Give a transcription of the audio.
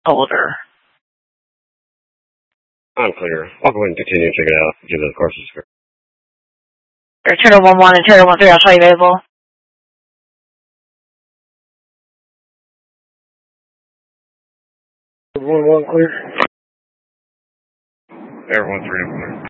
holder. I'm clear. I'll go ahead and continue to check it out. Give the course a script. Turtle 1-1 and Turtle 1-3, I'll try you available. Everyone 1 clear. Everyone 3 clear.